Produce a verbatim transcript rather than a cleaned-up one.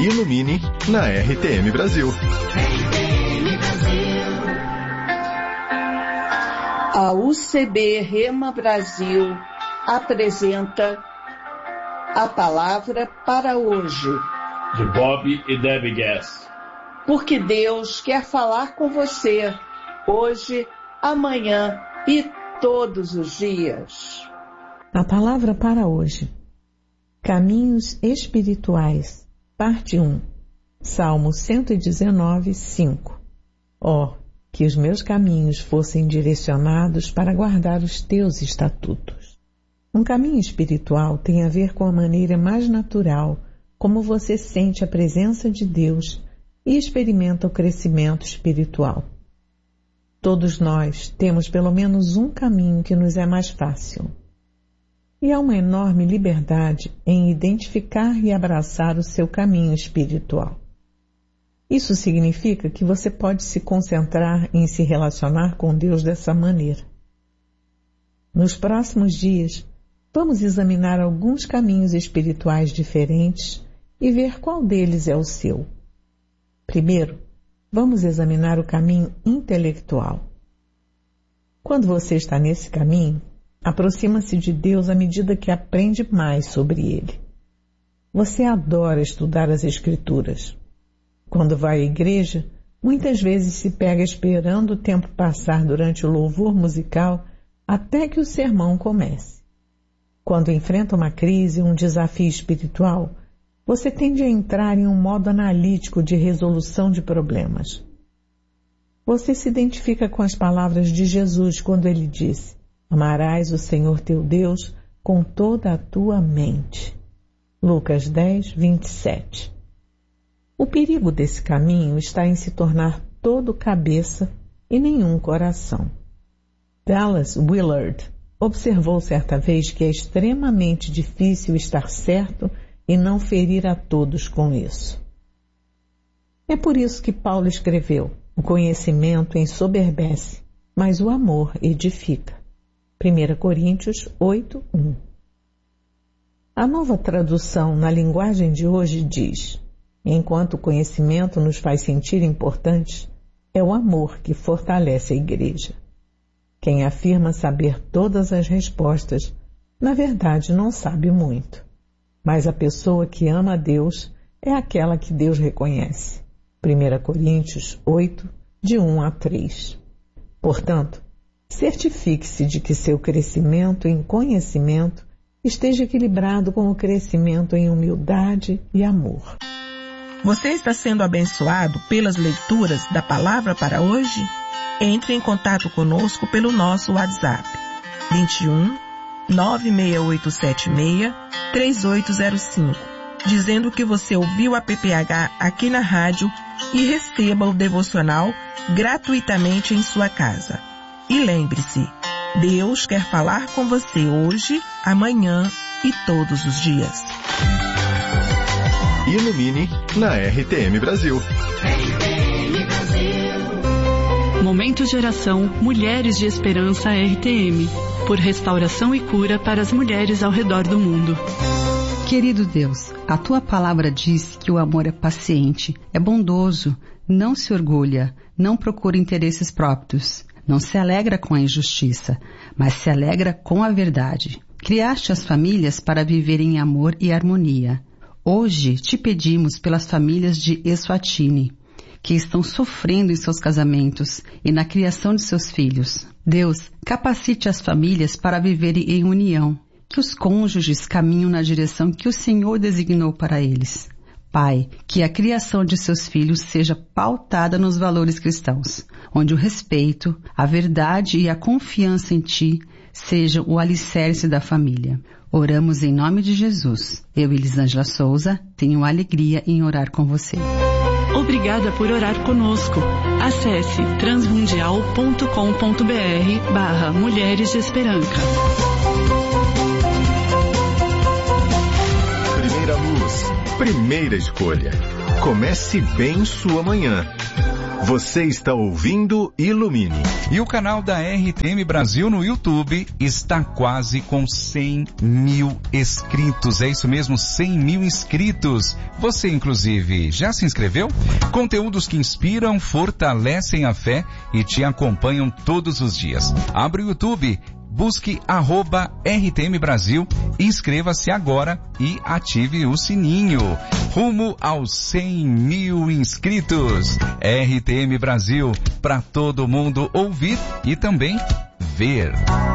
Ilumine na R T M Brasil. A U C B Rema Brasil apresenta a palavra para hoje. De Bob e Debbie Gass. Porque Deus quer falar com você hoje, amanhã e todos os dias. A palavra para hoje. Caminhos espirituais. Parte um. Salmo cento e dezenove, cinco. Ó, oh, que os meus caminhos fossem direcionados para guardar os teus estatutos. Um caminho espiritual tem a ver com a maneira mais natural como você sente a presença de Deus e experimenta o crescimento espiritual. Todos nós temos pelo menos um caminho que nos é mais fácil. E há uma enorme liberdade em identificar e abraçar o seu caminho espiritual. Isso significa que você pode se concentrar em se relacionar com Deus dessa maneira. Nos próximos dias, vamos examinar alguns caminhos espirituais diferentes e ver qual deles é o seu. Primeiro, vamos examinar o caminho intelectual. Quando você está nesse caminho, aproxima-se de Deus à medida que aprende mais sobre Ele. Você adora estudar as Escrituras. Quando vai à igreja, muitas vezes se pega esperando o tempo passar durante o louvor musical até que o sermão comece. Quando enfrenta uma crise, um desafio espiritual, você tende a entrar em um modo analítico de resolução de problemas. Você se identifica com as palavras de Jesus quando ele disse: amarás o Senhor teu Deus com toda a tua mente. Lucas dez, vinte e sete. O perigo desse caminho está em se tornar todo cabeça e nenhum coração. Dallas Willard observou certa vez que é extremamente difícil estar certo e não ferir a todos com isso. É por isso que Paulo escreveu: o conhecimento ensoberbece, mas o amor edifica. primeira Coríntios oito, um. A nova tradução na linguagem de hoje diz: enquanto o conhecimento nos faz sentir importantes, é o amor que fortalece a igreja. Quem afirma saber todas as respostas, na verdade não sabe muito. Mas a pessoa que ama a Deus é aquela que Deus reconhece. primeira Coríntios oito, de um a três. Portanto, certifique-se de que seu crescimento em conhecimento esteja equilibrado com o crescimento em humildade e amor. Você está sendo abençoado pelas leituras da palavra para hoje? Entre em contato conosco pelo nosso WhatsApp vinte e um, nove seis oito sete seis, três oito zero cinco, dizendo que você ouviu a P P H aqui na rádio e receba o devocional gratuitamente em sua casa. E lembre-se, Deus quer falar com você hoje, amanhã e todos os dias. Ilumine na R T M Brasil. Momento Geração Mulheres de Esperança R T M. Por restauração e cura para as mulheres ao redor do mundo. Querido Deus, a Tua palavra diz que o amor é paciente, é bondoso, não se orgulha, não procura interesses próprios, não se alegra com a injustiça, mas se alegra com a verdade. Criaste as famílias para viverem em amor e harmonia. Hoje te pedimos pelas famílias de Eswatini, que estão sofrendo em seus casamentos e na criação de seus filhos. Deus, capacite as famílias para viverem em união, que os cônjuges caminham na direção que o Senhor designou para eles. Pai, que a criação de seus filhos seja pautada nos valores cristãos, onde o respeito, a verdade e a confiança em Ti sejam o alicerce da família. Oramos em nome de Jesus. Eu, Elisângela Souza, tenho alegria em orar com você. Obrigada por orar conosco. Acesse transmundial ponto com ponto br barra Mulheres de Esperança. Primeira luz, primeira escolha. Comece bem sua manhã. Você está ouvindo Ilumine. E o canal da R T M Brasil no YouTube está quase com cem mil inscritos. É isso mesmo, cem mil inscritos. Você, inclusive, já se inscreveu? Conteúdos que inspiram, fortalecem a fé e te acompanham todos os dias. Abre o YouTube, busque arroba R T M Brasil, inscreva-se agora e ative o sininho. Rumo aos cem mil inscritos. R T M Brasil, para todo mundo ouvir e também ver.